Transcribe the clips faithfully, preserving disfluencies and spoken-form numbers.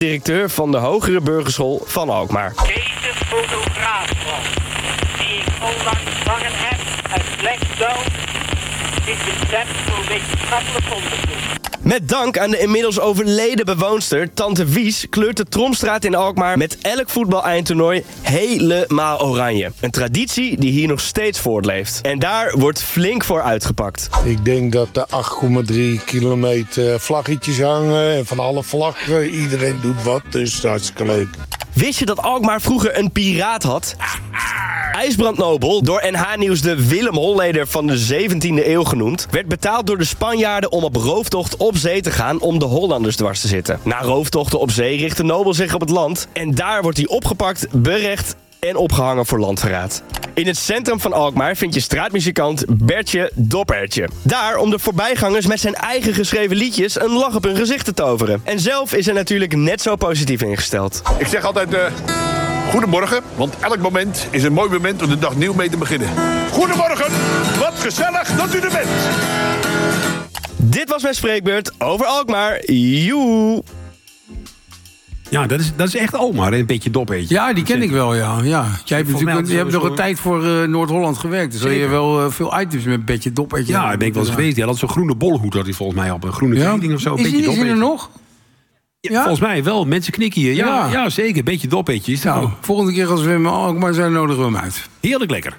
directeur van de Hogere Burgerschool van Alkmaar. Deze fotograafman, die ik onlangs vangen heb uit Blackstone, is bestemd voor wetenschappelijk onderzoek. Met dank aan de inmiddels overleden bewoonster Tante Wies kleurt de Tromstraat in Alkmaar met elk voetbal-eindtoernooi helemaal oranje. Een traditie die hier nog steeds voortleeft. En daar wordt flink voor uitgepakt. Ik denk dat er acht komma drie kilometer vlaggetjes hangen en van alle vlaggen. Iedereen doet wat, dus dat is hartstikke leuk. Wist je dat Alkmaar vroeger een piraat had? IJsbrand Nobel, door N H-nieuws de Willem Holleder van de zeventiende eeuw genoemd, werd betaald door de Spanjaarden om op rooftocht op zee te gaan om de Hollanders dwars te zitten. Na rooftochten op zee richtte Nobel zich op het land en daar wordt hij opgepakt, berecht en opgehangen voor landverraad. In het centrum van Alkmaar vind je straatmuzikant Bertje Doppertje. Daar om de voorbijgangers met zijn eigen geschreven liedjes een lach op hun gezicht te toveren. En zelf is hij natuurlijk net zo positief ingesteld. Ik zeg altijd... Uh... Goedemorgen, want elk moment is een mooi moment om de dag nieuw mee te beginnen. Goedemorgen, wat gezellig dat u er bent. Dit was mijn spreekbeurt over Alkmaar. Joe. Ja, dat is, dat is echt Alkmaar, een beetje doppeetje. Ja, die ken ik wel, ja. ja. Jij hebt natuurlijk, je hebt nog een tijd voor uh, Noord-Holland gewerkt. Dus je wel uh, veel items met een beetje doppeetje. Ja, ik ben ik wel eens geweest. Die had zo'n groene bolhoed, had hij volgens mij op. Een groene ja? kleding of zo. Een is, beetje die, is die er nog? Ja, ja? Volgens mij wel. Mensen knikken hier. Ja, ja. ja zeker. Een beetje dopetjes. Nou, oh. Volgende keer als we in Alkmaar zijn, nodigen we hem uit. Heerlijk lekker.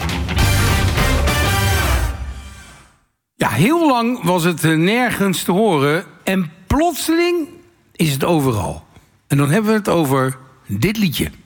Ja, heel lang was het nergens te horen. En plotseling is het overal. En dan hebben we het over dit liedje.